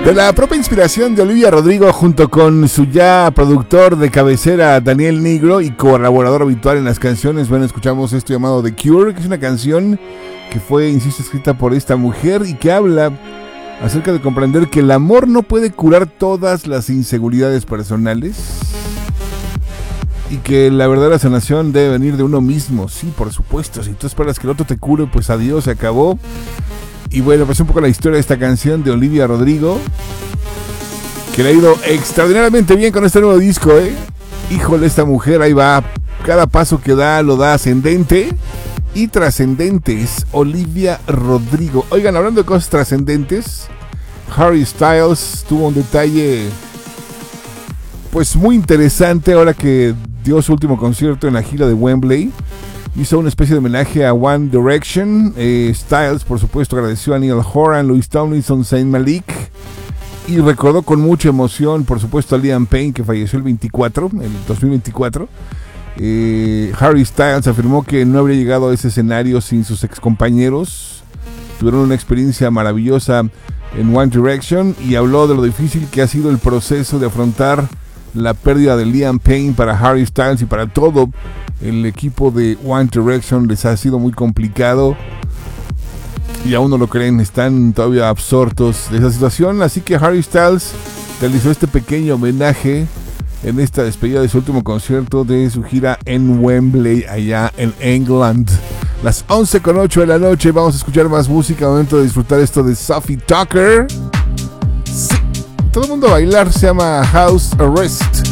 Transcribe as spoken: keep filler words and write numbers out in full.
De la propia inspiración de Olivia Rodrigo junto con su ya productor de cabecera Daniel Nigro y colaborador habitual en las canciones. Bueno, escuchamos esto llamado The Cure, que es una canción que fue, insisto, escrita por esta mujer y que habla acerca de comprender que el amor no puede curar todas las inseguridades personales y que la verdadera sanación debe venir de uno mismo. Sí, por supuesto, si tú esperas que el otro te cure, pues adiós, se acabó. Y bueno, pues un poco la historia de esta canción de Olivia Rodrigo, que le ha ido extraordinariamente bien con este nuevo disco, ¿eh? Híjole, esta mujer ahí va, cada paso que da lo da ascendente y trascendente. Es Olivia Rodrigo. Oigan, hablando de cosas trascendentes, Harry Styles tuvo un detalle pues muy interesante ahora que dio su último concierto en la gira de Wembley. Hizo una especie de homenaje a One Direction. eh, Styles, por supuesto, agradeció a Niall Horan, Louis Tomlinson, Zayn Malik y recordó con mucha emoción, por supuesto, a Liam Payne, que falleció el veinticuatro, el dos mil veinticuatro. eh, Harry Styles afirmó que no habría llegado a ese escenario sin sus excompañeros. Tuvieron una experiencia maravillosa en One Direction y habló de lo difícil que ha sido el proceso de afrontar la pérdida de Liam Payne para Harry Styles y para todo el equipo de One Direction. Les ha sido muy complicado y aún no lo creen, están todavía absortos de esa situación. Así que Harry Styles realizó este pequeño homenaje en esta despedida de su último concierto de su gira en Wembley, allá en England. Las once con ocho de la noche, vamos a escuchar más música. Momento de disfrutar esto de Sophie Tucker. Sí, todo el mundo a bailar, se llama House Arrest.